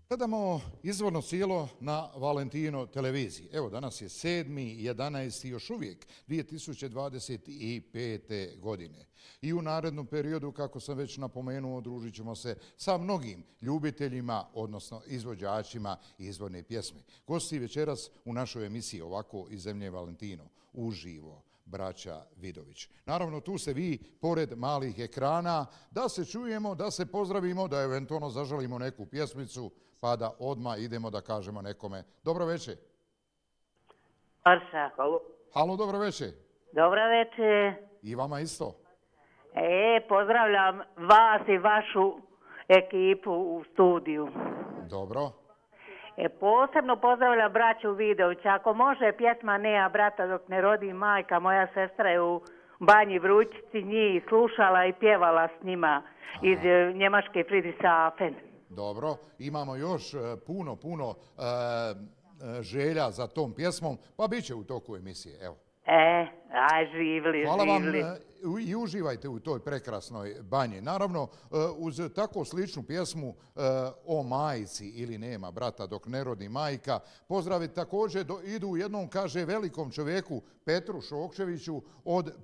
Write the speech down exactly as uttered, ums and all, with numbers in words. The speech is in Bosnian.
Gledamo izvorno sijelo na Valentino televiziji. Evo, danas je sedmi jedanaesti još uvijek dvije tisuće dvadeset pete. godine. I u narednom periodu, kako sam već napomenuo, družit ćemo se sa mnogim ljubiteljima, odnosno izvođačima izvorne pjesme. Gosti večeras u našoj emisiji Ovako iz zemlje Valentino, uživo, braća Vidović. Naravno, tu se vi, pored malih ekrana, da se čujemo, da se pozdravimo, da eventualno zažalimo neku pjesmicu, pa da odmah idemo da kažemo nekome dobro večer. Arša. Halo. Halo, dobro večer. Dobro večer. I vama isto. E, pozdravljam vas i vašu ekipu u studiju. Dobro. E, posebno pozdravljam braću Vidović. Ako može pjesma Nema brata dok ne rodi majka, moja sestra je u Banji Vrućici njih slušala i pjevala s njima. Aha. Iz Njemačke Friedrichshafen. Dobro, imamo još puno, puno e, želja za tom pjesmom, pa bit će u toku emisije, evo. E, aj živli, Hvala živli. vam i uživajte u toj prekrasnoj banji. Naravno, uz tako sličnu pjesmu O majici ili Nema brata dok ne rodi majka, pozdravi također do, idu u jednom, kaže, velikom čovjeku Petru Šokčeviću od